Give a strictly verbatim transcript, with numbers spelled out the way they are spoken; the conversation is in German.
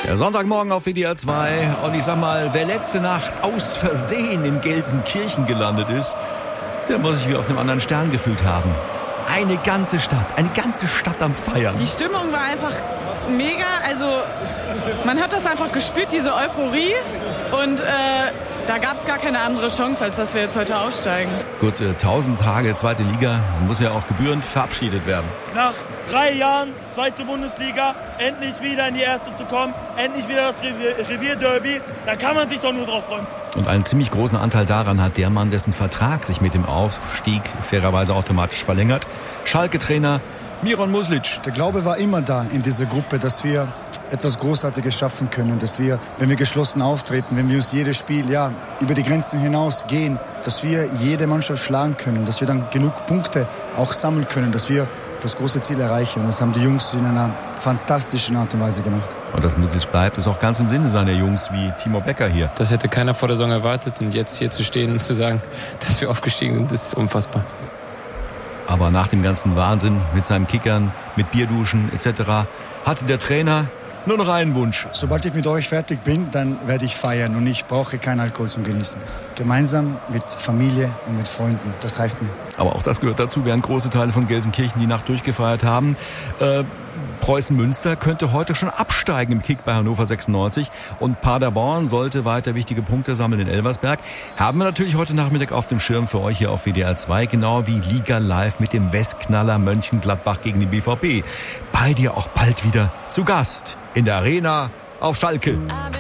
Der Sonntagmorgen auf W D R zwei. Und ich sag mal, wer letzte Nacht aus Versehen in Gelsenkirchen gelandet ist, der muss sich wie auf einem anderen Stern gefühlt haben. Eine ganze Stadt, eine ganze Stadt am Feiern. Die Stimmung war einfach mega. Also man hat das einfach gespürt, diese Euphorie. Und äh, da gab es gar keine andere Chance, als dass wir jetzt heute aussteigen. Gut, äh, tausend Tage zweite Liga muss ja auch gebührend verabschiedet werden. Nach drei Jahren zweite Bundesliga, endlich wieder in die erste zu kommen, endlich wieder das Revier- Revierderby, da kann man sich doch nur drauf freuen. Und einen ziemlich großen Anteil daran hat der Mann, dessen Vertrag sich mit dem Aufstieg fairerweise automatisch verlängert. Schalke-Trainer Miron Muslic. Der Glaube war immer da in dieser Gruppe, dass wir etwas Großartiges schaffen können, dass wir, wenn wir geschlossen auftreten, wenn wir uns jedes Spiel ja über die Grenzen hinaus gehen, dass wir jede Mannschaft schlagen können, dass wir dann genug Punkte auch sammeln können, dass wir das große Ziel erreichen. Und das haben die Jungs in einer fantastischen Art und Weise gemacht. Und dass Muslic bleibt, ist auch ganz im Sinne seiner Jungs wie Timo Becker hier. Das hätte keiner vor der Saison erwartet. Und jetzt hier zu stehen und zu sagen, dass wir aufgestiegen sind, ist unfassbar. Aber nach dem ganzen Wahnsinn mit seinen Kickern, mit Bierduschen et cetera hatte der Trainer nur noch einen Wunsch. Sobald ich mit euch fertig bin, dann werde ich feiern und ich brauche keinen Alkohol zum Genießen. Gemeinsam mit Familie und mit Freunden, das reicht mir. Aber auch das gehört dazu, während große Teile von Gelsenkirchen die Nacht durchgefeiert haben. Äh, Preußen Münster könnte heute schon absteigen im Kick bei Hannover sechsundneunzig und Paderborn sollte weiter wichtige Punkte sammeln in Elversberg. Haben wir natürlich heute Nachmittag auf dem Schirm für euch hier auf W D R zwei, genau wie Liga Live mit dem Westknaller Mönchengladbach gegen den B V B. Bei dir auch bald wieder zu Gast in der Arena auf Schalke.